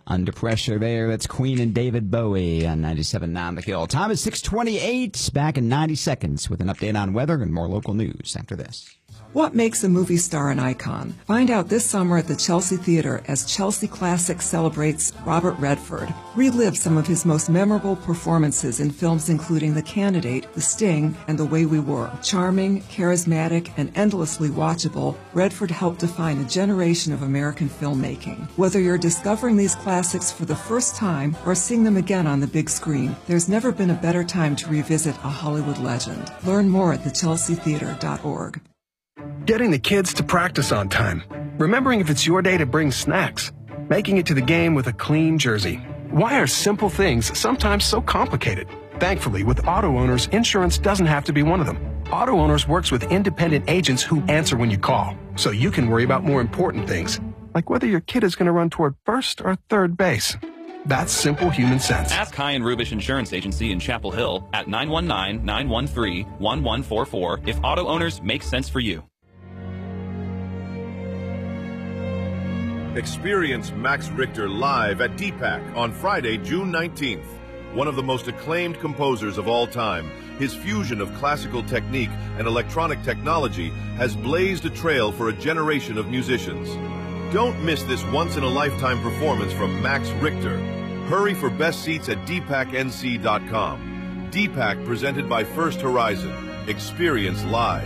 Under Pressure there. That's Queen and David Bowie on 97.9 The Hill. Time is 6:28. Back in 90 seconds with an update on weather and more local news after this. What makes a movie star an icon? Find out this summer at the Chelsea Theater as Chelsea Classics celebrates Robert Redford. Relive some of his most memorable performances in films including The Candidate, The Sting, and The Way We Were. Charming, charismatic, and endlessly watchable, Redford helped define a generation of American filmmaking. Whether you're discovering these classics for the first time or seeing them again on the big screen, there's never been a better time to revisit a Hollywood legend. Learn more at thechelseatheater.org. Getting the kids to practice on time. Remembering if it's your day to bring snacks. Making it to the game with a clean jersey. Why are simple things sometimes so complicated? Thankfully, with Auto Owners, insurance doesn't have to be one of them. Auto Owners works with independent agents who answer when you call, so you can worry about more important things, like whether your kid is going to run toward first or third base. That's simple human sense. Ask High and Rubish Insurance Agency in Chapel Hill at 919-913-1144 if Auto Owners makes sense for you. Experience Max Richter live at DPAC on Friday, June 19th. One of the most acclaimed composers of all time, his fusion of classical technique and electronic technology has blazed a trail for a generation of musicians. Don't miss this once-in-a-lifetime performance from Max Richter. Hurry for best seats at dpacnc.com. DPAC presented by First Horizon. Experience live.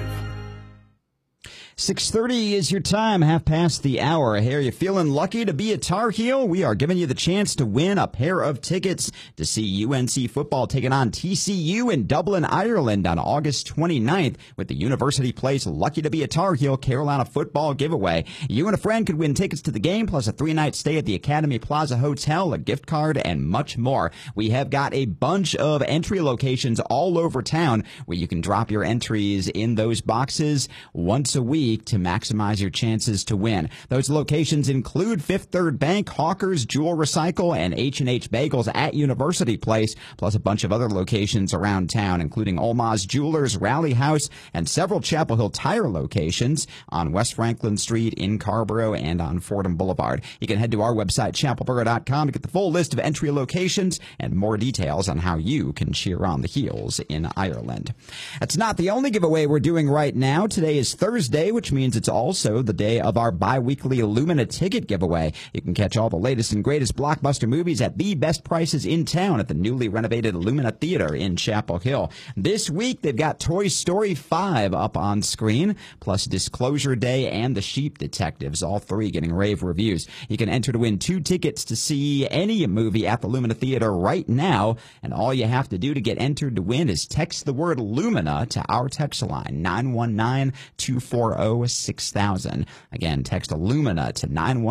6:30 is your time, half past the hour. Hey, are you feeling lucky to be a Tar Heel? We are giving you the chance to win a pair of tickets to see UNC football taking on TCU in Dublin, Ireland on August 29th with the University Place Lucky to be a Tar Heel Carolina football giveaway. You and a friend could win tickets to the game, plus a 3-night stay at the Academy Plaza Hotel, a gift card, and much more. We have got a bunch of entry locations all over town where you can drop your entries in those boxes once a week to maximize your chances to win. Those locations include Fifth Third Bank, Hawkers, Jewel Recycle, and H&H Bagels at University Place, plus a bunch of other locations around town, including Olmaz Jewelers, Rally House, and several Chapel Hill Tire locations on West Franklin Street, in Carborough, and on Fordham Boulevard. You can head to our website, chapelboro.com, to get the full list of entry locations and more details on how you can cheer on the Heels in Ireland. That's not the only giveaway we're doing right now. Today is Thursday, which means it's also the day of our bi-weekly Lumina ticket giveaway. You can catch all the latest and greatest blockbuster movies at the best prices in town at the newly renovated Lumina Theater in Chapel Hill. This week, they've got Toy Story 5 up on screen, plus Disclosure Day and The Sheep Detectives, all three getting rave reviews. You can enter to win 2 tickets to see any movie at the Lumina Theater right now, and all you have to do to get entered to win is text the word Lumina to our text line, 919-240-6000. Again, text Lumina to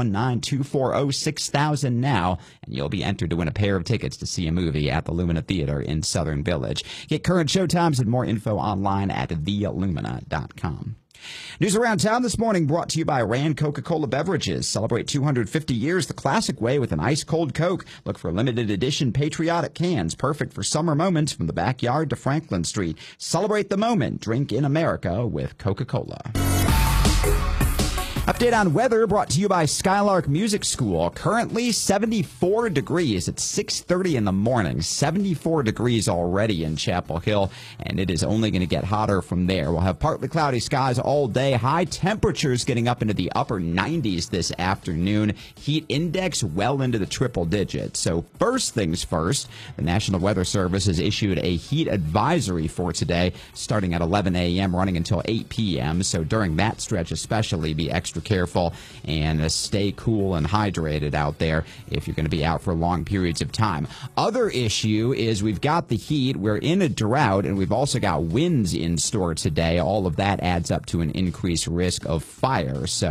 919-240-6000 now, and you'll be entered to win a pair of tickets to see a movie at the Lumina Theater in Southern Village. Get current showtimes and more info online at thelumina.com. News around town this morning brought to you by Rand Coca-Cola Beverages. Celebrate 250 years the classic way with an ice-cold Coke. Look for limited edition patriotic cans, perfect for summer moments from the backyard to Franklin Street. Celebrate the moment. Drink in America with Coca-Cola. Update on weather brought to you by Skylark Music School. Currently 74 degrees at 6:30 in the morning. 74 degrees already in Chapel Hill, and it is only going to get hotter from there. We'll have partly cloudy skies all day. High temperatures getting up into the upper 90s this afternoon. Heat index well into the triple digits. So first things first, the National Weather Service has issued a heat advisory for today, starting at 11 a.m., running until 8 p.m. So during that stretch especially, be extra careful and stay cool and hydrated out there if you're going to be out for long periods of time. Other issue is we've got the heat, we're in a drought, and we've also got winds in store today. All of that adds up to an increased risk of fire. So